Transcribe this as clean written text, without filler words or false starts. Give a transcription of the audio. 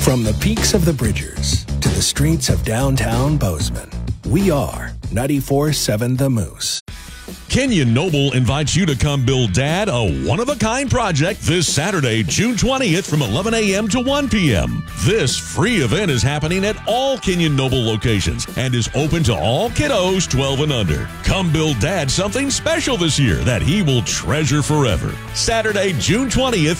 From the peaks of the Bridgers to the streets of downtown Bozeman, we are 94.7 The Moose. Kenyon Noble invites you to come build Dad a one-of-a-kind project this Saturday, June 20th from 11 a.m. to 1 p.m. This free event is happening at all Kenyon Noble locations and is open to all kiddos 12 and under. Come build Dad something special this year that he will treasure forever. Saturday, June 20th,